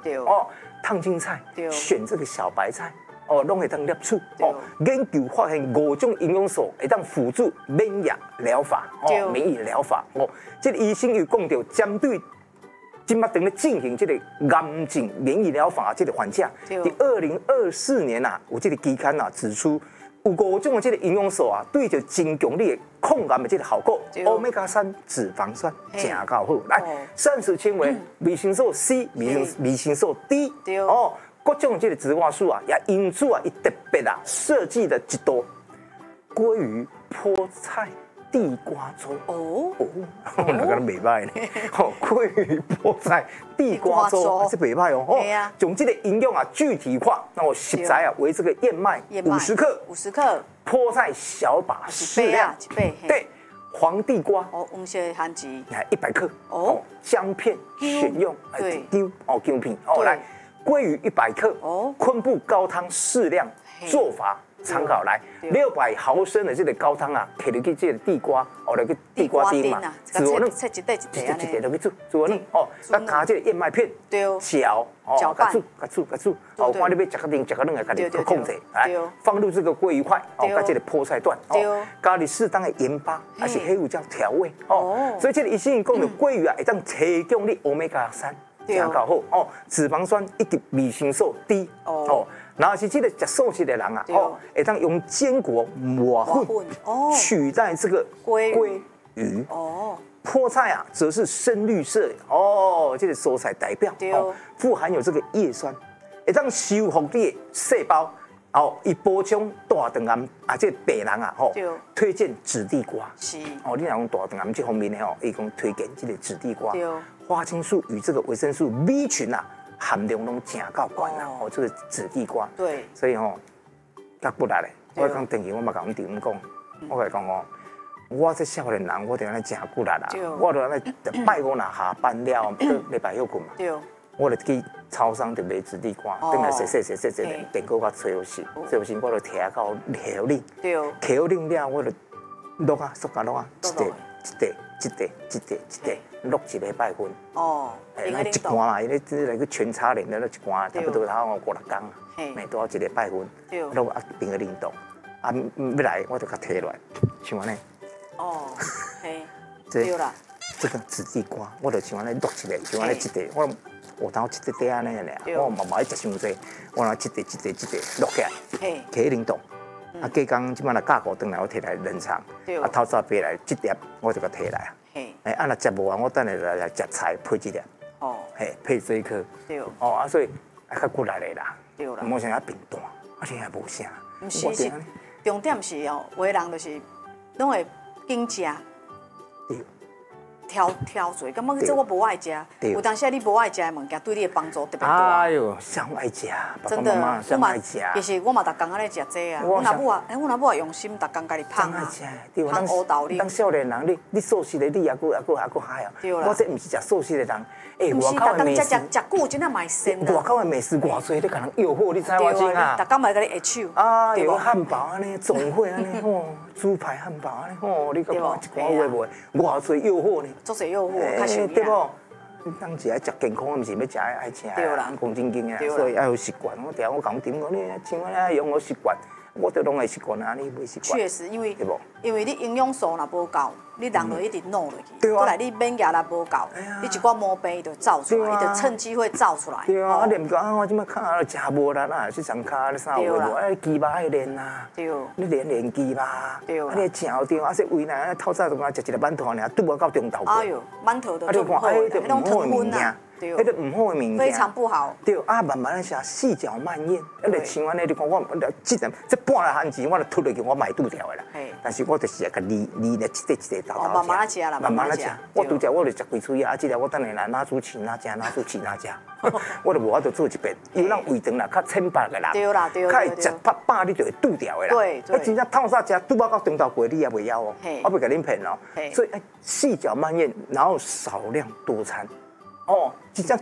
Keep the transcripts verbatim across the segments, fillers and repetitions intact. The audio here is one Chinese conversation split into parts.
哦，烫青菜，选这个小白菜。哦，拢会当摄取哦。研究发现五种营养素会当辅助免疫疗法哦，免疫疗法哦。这个医生又讲到，针对今麦正咧进行这个癌症免疫疗法这个患者，伫二零二四年啊，有这个期刊啊指出，有五种的这个营养素啊，对着增强你的抗癌的这个效果。欧米伽三脂肪酸正够好，来膳食纤维、维生素 C、维维生素 D 哦。各种这个植物素啊，也因此啊，伊特别啊设计了一道鲑鱼、菠菜、地瓜粥。哦哦，那个袂歹呢。吼，鲑鱼、菠菜、地瓜粥，这袂歹哦。哦，从这个营养啊具体化，那我食材啊为这个燕麦五十克， 五十克， 菠菜小把适量， 一倍， 对，黄地瓜哦，黄色番薯， 来一百克。哦，姜片选用，对，姜哦姜片哦来。鲑鱼一百克，哦，昆布高汤适量，做法参考来，六百毫升的这个高汤啊，摕入去这个地瓜，哦，那个地瓜丁嘛， 自我弄，切一块一块一块落去煮，自我弄，哦，再加这个燕麦片，搅，哦，加煮，加煮，加煮，哦，看你要食个冷，食个冷的，家己去控制，来，放入这个鲑鱼块，哦，加这个菠菜段，哦，加入适当的盐巴，还是黑胡椒调味，哦，所以这个医生讲的鲑鱼啊，会当提供你欧米伽三。正够好哦，脂肪酸以及维生素 D 哦，然后是这个食素食的人啊，哦，会当用坚果磨粉取代这个鲑鱼哦，菠菜啊则是深绿色哦，这个蔬菜代表哦，富含有这个叶酸，会当修复你的细胞。哦，伊补充大肠癌啊，这病人啊，吼，推荐紫地瓜。是。哦，你若讲大肠癌这方面的吼，伊讲推荐这个紫地瓜。对。花青素与这个维生素 B 群啊，含量拢正够高啊。哦，这个紫地瓜。对。所以吼，甲不来咧，我讲电视我嘛甲阮弟兄讲，我甲伊讲哦，我这少年人，我得安尼食骨力啦，我得安尼拜五若下班了，礼拜休困嘛。对。我就去超商就买紫地瓜，等来洗洗洗洗洗，电锅甲吹好时，吹好时我就摕到口令，口令了我就录啊，塑胶录啊，一袋一袋一袋一袋一袋录一礼拜份。哦，哎，那一罐嘛，伊咧即个个全差连的那一罐，差不多头五六工啊，每多一礼拜份，录啊冰个冷冻，啊要来我就甲摕来，像安尼。哦，嘿，对啦，这个紫地瓜我就像安尼录一个，像安尼一袋我。我当一袋袋安尼尔，我嘛冇爱食伤济，我拿一袋一袋一袋落起来，摕去冷冻。啊，过工即摆若价股转来，我摕来冷藏。啊，透早爬来一碟，我就甲摕来啊。哎，啊若食无完，我等下来来食菜配一粒。哦，嘿，配水颗。对。哦，啊，所以啊较骨力的啦。对啦。冇像遐平淡，而且也无啥。毋是是，重点是哦，有的人就是拢会紧食。对。挑挑嘴，感觉这我不爱食。有当时你不爱食的物件，对你的帮助特别大。哎呦，上爱食，真的，我嘛，其实我嘛，逐工安尼食这啊。我若母啊，哎，我若母啊用心，逐工家己芳啊，芳乌豆哩。当少年人，你你素食的，你也搁也搁也搁嗨啊。我这毋是食素食的人，哎，外口的美食，食食久真正蛮鲜的。外口的美食偌济，你甲人诱惑，你知我真啊？逐工嘛甲你下手。啊，有汉堡安尼，总会安尼吼，猪排汉堡安尼吼，你甲我一寡话袂，偌济诱惑呢？做些诱惑，较受对不？你当时爱食健康，毋是要食爱吃的，讲正经的，所以要有习惯。我定我讲点讲，你像我咧养我习惯，我都拢会习惯啊，你袂习惯。确实，因为对不？因为你营养素若无够，你人就一直弄落去。对啊。过来你免疫力无够，你一寡毛病就走出来，伊就趁机会走出来。对啊，啊练个啊，我即摆骹食无力啊，去上骹咧啥有无？哎，鸡巴爱练啊。对。你练练鸡巴。对。啊，你嚼着，啊说胃内透早就讲食一粒馒头尔，拄无到中昼。哎呦，馒头都做唔好，迄种糖分啊。迄个唔好的物件，非常不好。对，啊，慢慢咧食，细嚼慢咽。啊，你像安尼，你讲我，即阵这半个番薯，我就吞落去，我买拄条的啦。但是我就是甲你你咧一块一块倒倒食。慢慢食啦，慢慢食。我拄则我就食几喙啊，即个我等下来拿出去哪食，拿出去哪食。我就无法度做一遍，因为咱胃肠啦较浅白个人，对啦对啦，较会食饱饱你就会拄掉的啦。对对。我真正透早食，拄饱到中昼过你也袂枵哦。我袂甲恁骗哦。所以细嚼慢咽，然后少量多餐。哦，真正食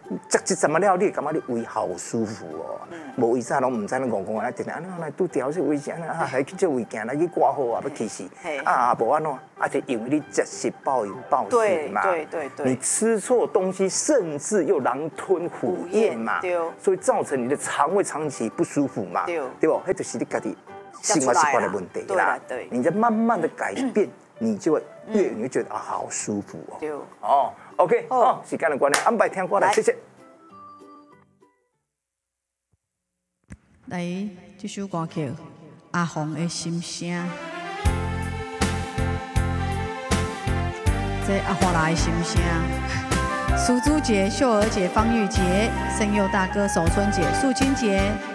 食这什么料，你感觉你胃好舒服哦。无为啥拢唔知咱讲讲啊，定定安尼来拄调这胃镜啊，来去这胃镜来去挂号啊，要气死。啊，无安怎，啊就因为你节食暴饮暴食嘛。 对对对。 你吃错东西，甚至又狼吞虎咽嘛。对。所以造成你的肠胃长期不舒服嘛。对。对不？那就是你家己生活习惯的问题啦。对。你在慢慢的改变，你就会越你会觉得啊好舒服哦。对。哦。OK， 好，时间的关系，安排听歌来，谢谢。 来，这首歌曲《阿红的心声》，这阿华来的心声。苏珠姐、秀儿姐、方玉洁、声优大哥守春姐、素清姐。